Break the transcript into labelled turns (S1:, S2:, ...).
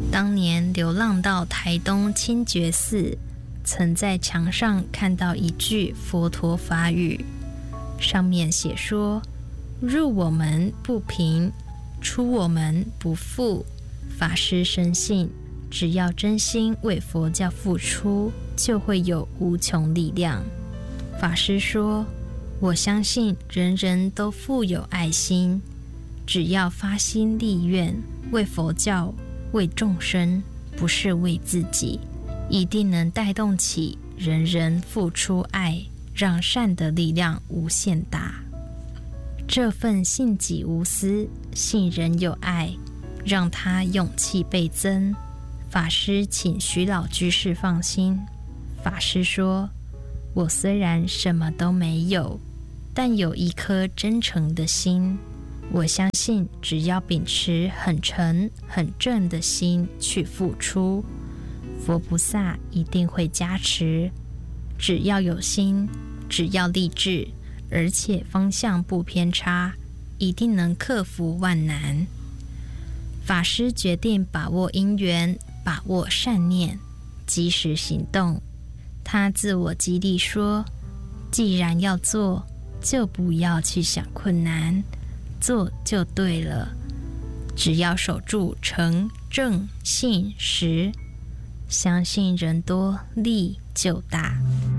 S1: 当年流浪到台东清觉寺，曾在墙上看到一句佛陀法语，上面写说：入我门不平，出我门不富。法师深信，只要真心为佛教付出，就会有无穷力量。法师说，我相信人人都富有爱心，只要发心立愿，为佛教，为众生，不是为自己，一定能带动起人人付出爱，让善的力量无限大。这份信己无私，信人有爱，让他勇气倍增。法师请徐老居士放心。法师说，我虽然什么都没有，但有一颗真诚的心，我相信只要秉持很诚很正的心去付出，佛菩萨一定会加持。只要有心，只要立志，而且方向不偏差，一定能克服万难。法师决定把握因缘，把握善念，及时行动。他自我激励说，既然要做，就不要去想困难，做就对了。只要守住诚正信实，相信人多力就大。